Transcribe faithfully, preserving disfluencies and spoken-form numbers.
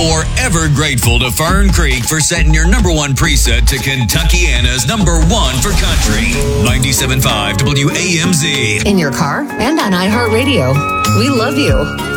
forever grateful to Fern Creek for setting your number one preset to Kentuckiana's number one for country. ninety-seven point five W A M Z. In your car and on iHeartRadio. We love you.